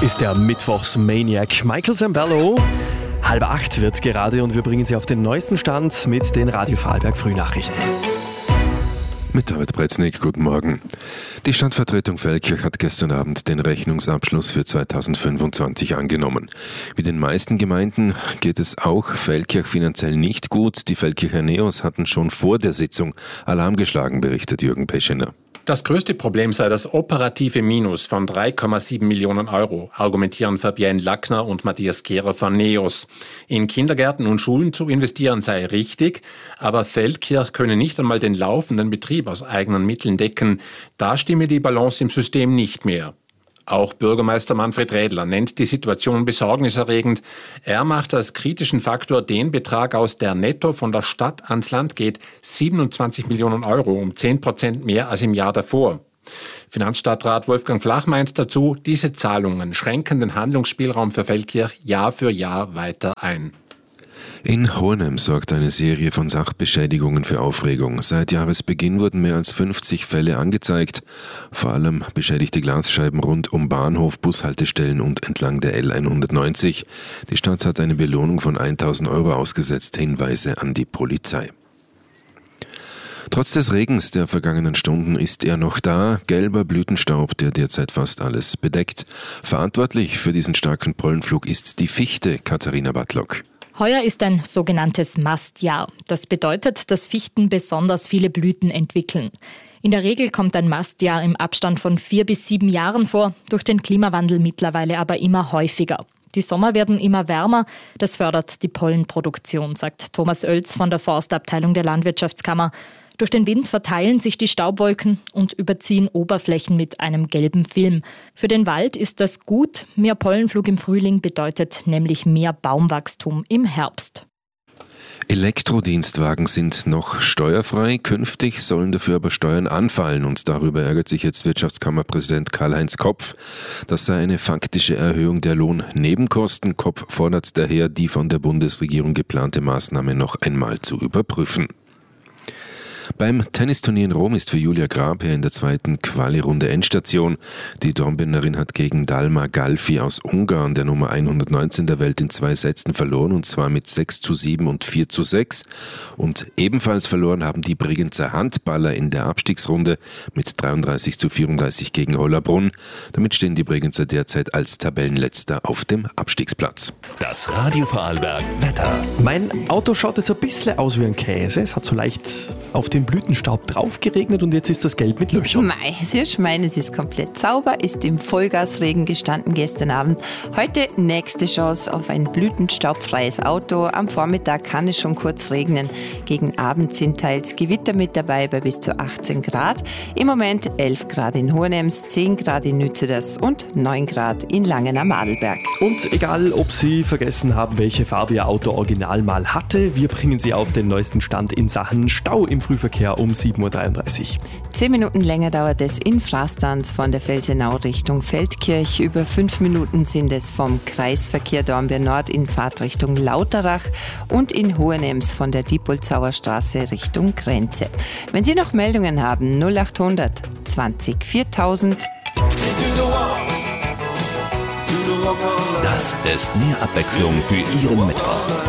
ist der Mittwochs-Maniac Michael Zambello. 7:30 wird's gerade und wir bringen Sie auf den neuesten Stand mit den Radio Vorarlberg Frühnachrichten. Mit David Breznik, guten Morgen. Die Stadtvertretung Feldkirch hat gestern Abend den Rechnungsabschluss für 2025 angenommen. Wie den meisten Gemeinden geht es auch Feldkirch finanziell nicht gut. Die Feldkircher Neos hatten schon vor der Sitzung Alarm geschlagen, berichtet Jürgen Peschener. Das größte Problem sei das operative Minus von 3,7 Millionen Euro, argumentieren Fabienne Lackner und Matthias Kehrer von Neos. In Kindergärten und Schulen zu investieren sei richtig, aber Feldkirch könne nicht einmal den laufenden Betrieb aus eigenen Mitteln decken. Da stimme die Balance im System nicht mehr. Auch Bürgermeister Manfred Rädler nennt die Situation besorgniserregend. Er macht als kritischen Faktor den Betrag aus, der netto von der Stadt ans Land geht, 27 Millionen Euro, um 10% mehr als im Jahr davor. Finanzstadtrat Wolfgang Flach meint dazu, diese Zahlungen schränken den Handlungsspielraum für Feldkirch Jahr für Jahr weiter ein. In Hohenems sorgt eine Serie von Sachbeschädigungen für Aufregung. Seit Jahresbeginn wurden mehr als 50 Fälle angezeigt. Vor allem beschädigte Glasscheiben rund um Bahnhof, Bushaltestellen und entlang der L190. Die Stadt hat eine Belohnung von 1.000 Euro ausgesetzt, Hinweise an die Polizei. Trotz des Regens der vergangenen Stunden ist er noch da, gelber Blütenstaub, der derzeit fast alles bedeckt. Verantwortlich für diesen starken Pollenflug ist die Fichte, Katharina Bartlock. Heuer ist ein sogenanntes Mastjahr. Das bedeutet, dass Fichten besonders viele Blüten entwickeln. In der Regel kommt ein Mastjahr im Abstand von 4 bis 7 Jahren vor, durch den Klimawandel mittlerweile aber immer häufiger. Die Sommer werden immer wärmer, das fördert die Pollenproduktion, sagt Thomas Oelz von der Forstabteilung der Landwirtschaftskammer. Durch den Wind verteilen sich die Staubwolken und überziehen Oberflächen mit einem gelben Film. Für den Wald ist das gut. Mehr Pollenflug im Frühling bedeutet nämlich mehr Baumwachstum im Herbst. Elektrodienstwagen sind noch steuerfrei, künftig sollen dafür aber Steuern anfallen und darüber ärgert sich jetzt Wirtschaftskammerpräsident Karl-Heinz Kopf. Das sei eine faktische Erhöhung der Lohnnebenkosten. Kopf fordert daher, die von der Bundesregierung geplante Maßnahme noch einmal zu überprüfen. Beim Tennisturnier in Rom ist für Julia Grabherr in der zweiten Quali-Runde Endstation. Die Dornbirnerin hat gegen Dalma Galfi aus Ungarn, der Nummer 119 der Welt, in 2 Sätzen verloren, und zwar mit 6:7 und 4:6. Und ebenfalls verloren haben die Bregenzer Handballer in der Abstiegsrunde mit 33:34 gegen Hollabrunn. Damit stehen die Bregenzer derzeit als Tabellenletzter auf dem Abstiegsplatz. Das Radio Vorarlberg Wetter. Mein Auto schaut jetzt ein bisschen aus wie ein Käse. Es hat so leicht auf den Blütenstaub drauf geregnet und jetzt ist das Gelb mit Löchern. Mei, Sie meinen, es ist komplett sauber, ist im Vollgasregen gestanden gestern Abend. Heute nächste Chance auf ein blütenstaubfreies Auto. Am Vormittag kann es schon kurz regnen. Gegen Abend sind teils Gewitter mit dabei bei bis zu 18 Grad. Im Moment 11 Grad in Hohenems, 10 Grad in Nützeders und 9 Grad in Langen am Adelberg. Und egal, ob Sie vergessen haben, welche Farbe Ihr Auto original mal hatte, wir bringen Sie auf den neuesten Stand in Sachen Stau im Frühverkehr um 7:33 Uhr. 10 Minuten länger dauert es in Frastanz von der Felsenau Richtung Feldkirch. Über 5 Minuten sind es vom Kreisverkehr Dornbirn Nord in Fahrtrichtung Lauterach und in Hohenems von der Diepolzauer Straße Richtung Grenze. Wenn Sie noch Meldungen haben, 0800 20 4000. Das ist mehr Abwechslung für Ihren Mittwoch.